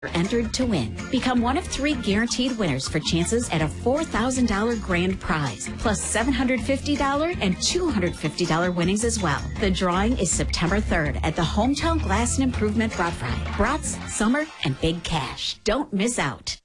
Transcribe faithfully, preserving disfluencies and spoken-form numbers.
entered to win. Become one of three guaranteed winners for chances at a four thousand dollars grand prize, plus seven hundred fifty dollars and two hundred fifty dollars winnings as well. The drawing is September third at the Hometown Glass and Improvement Brat Fry. Brats, summer, and big cash. Don't miss out.